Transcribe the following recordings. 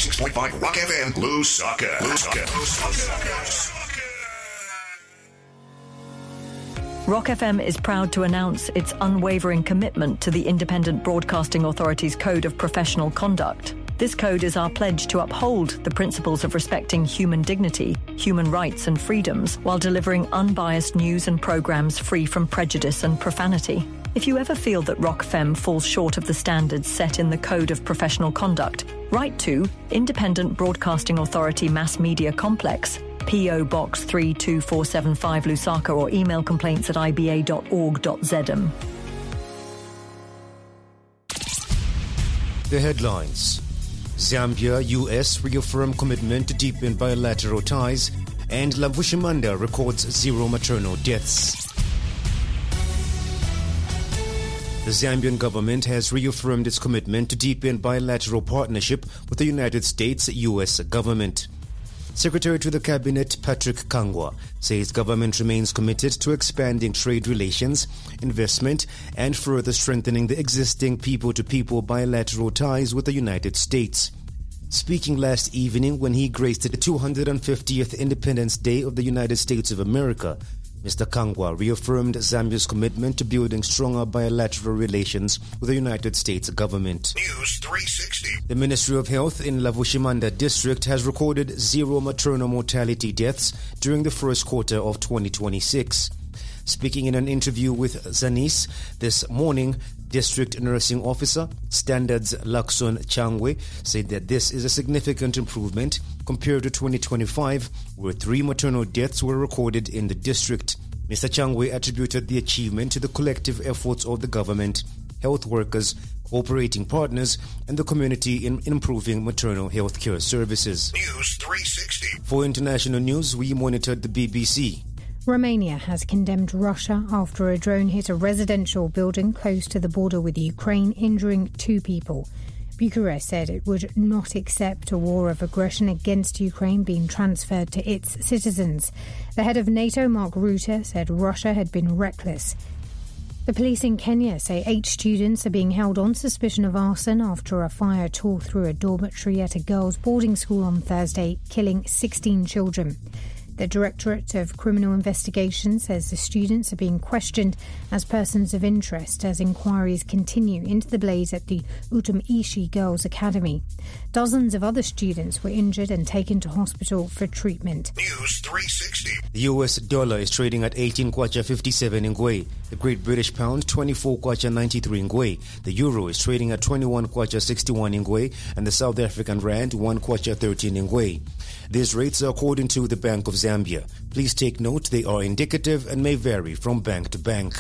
96.5 Rock FM, Lusaka. Rock FM is proud to announce its unwavering commitment to the Independent Broadcasting Authority's Code of Professional Conduct. This code is our pledge to uphold the principles of respecting human dignity, human rights and freedoms while delivering unbiased news and programs free from prejudice and profanity. If you ever feel that Rock FM falls short of the standards set in the Code of Professional Conduct, write to Independent Broadcasting Authority Mass Media Complex, P.O. Box 32475 Lusaka, or email complaints at iba.org.zm. The headlines. Zambia, US reaffirm commitment to deepen bilateral ties, and Lavushimanda records 0 maternal deaths. The Zambian government has reaffirmed its commitment to deepen bilateral partnership with the United States US government. Secretary to the Cabinet Patrick Kangwa says government remains committed to expanding trade relations, investment, and further strengthening the existing people-to-people bilateral ties with the United States. Speaking last evening when he graced the 250th Independence Day of the United States of America, Mr. Kangwa reaffirmed Zambia's commitment to building stronger bilateral relations with the United States government. News 360. The Ministry of Health in Lavushimanda district has recorded 0 maternal mortality deaths during the first quarter of 2026. Speaking in an interview with Zanis this morning, District Nursing Officer Standards Lakson Changwe said that this is a significant improvement compared to 2025, where 3 maternal deaths were recorded in the district. Mr. Changwe attributed the achievement to the collective efforts of the government, health workers, cooperating partners, and the community in improving maternal health care services. News 360. For international news, we monitored the BBC. Romania has condemned Russia after a drone hit a residential building close to the border with Ukraine, injuring 2 people. Bucharest said it would not accept a war of aggression against Ukraine being transferred to its citizens. The head of NATO, Mark Rutte, said Russia had been reckless. The police in Kenya say 8 students are being held on suspicion of arson after a fire tore through a dormitory at a girls' boarding school on Thursday, killing 16 children. The Directorate of Criminal Investigation says the students are being questioned as persons of interest as inquiries continue into the blaze at the Utumishi Girls' Academy. Dozens of other students were injured and taken to hospital for treatment. News 360. The US dollar is trading at 18 kwacha 57 ngwe. The Great British Pound 24 kwacha 93 ngwe. The Euro is trading at 21 kwacha 61 ngwe, and the South African Rand 1 kwacha 13 ngwe. These rates are according to the Bank of Zambia. Please take note they are indicative and may vary from bank to bank.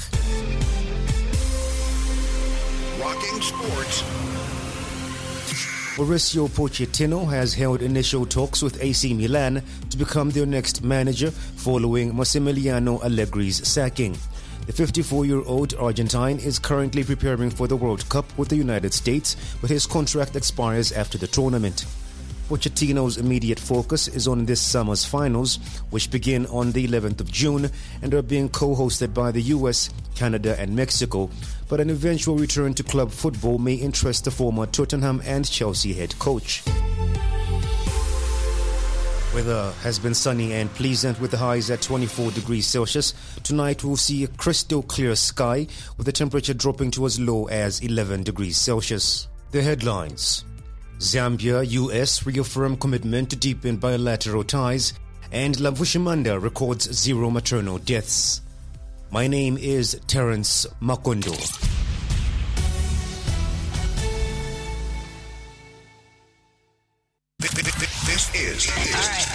Rocking sports. Mauricio Pochettino has held initial talks with AC Milan to become their next manager following Massimiliano Allegri's sacking. The 54-year-old Argentine is currently preparing for the World Cup with the United States, but his contract expires after the tournament. Pochettino's immediate focus is on this summer's finals, which begin on the 11th of June and are being co-hosted by the US, Canada and Mexico, but an eventual return to club football may interest the former Tottenham and Chelsea head coach. Weather has been sunny and pleasant with the highs at 24 degrees Celsius. Tonight we'll see a crystal clear sky with the temperature dropping to as low as 11 degrees Celsius. The headlines. Zambia, US reaffirm commitment to deepen bilateral ties, and Lavushimanda records 0 maternal deaths. My name is Terence Makondo. This is